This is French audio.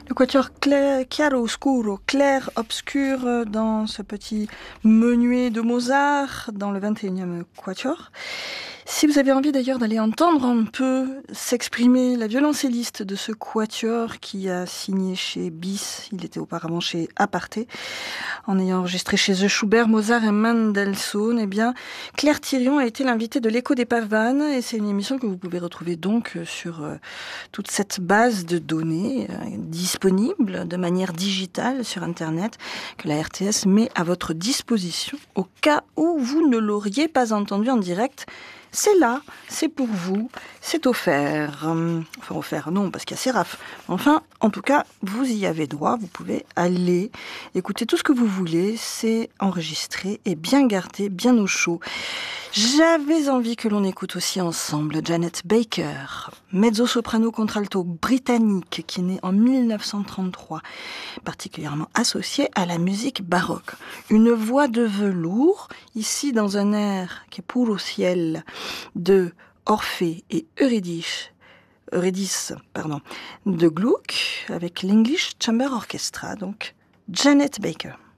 Le quatuor chiaro oscuro, clair obscur dans ce petit menuet de Mozart dans le 21e quatuor. Si vous avez envie d'ailleurs d'aller entendre un peu s'exprimer la violoncelliste de ce quatuor qui a signé chez Bis, il était auparavant chez Aparté, en ayant enregistré chez eux Schubert, Mozart et Mendelssohn, eh bien, Claire Thirion a été l'invitée de l'Écho des Pavanes et c'est une émission que vous pouvez retrouver donc sur toute cette base de données disponible de manière digitale sur Internet que la RTS met à votre disposition au cas où vous ne l'auriez pas entendu en direct. C'est là, c'est pour vous, c'est offert. Enfin, offert, non, parce qu'il y a Séraph. Enfin, en tout cas, vous y avez droit, vous pouvez aller écouter tout ce que vous voulez, c'est enregistré et bien gardé, bien au chaud. J'avais envie que l'on écoute aussi ensemble Janet Baker, mezzo-soprano contralto britannique qui est née en 1933, particulièrement associée à la musique baroque. Une voix de velours, ici dans un air qui est Puro ciel de Orphée et Eurydice de Gluck avec l'English Chamber Orchestra, donc Janet Baker.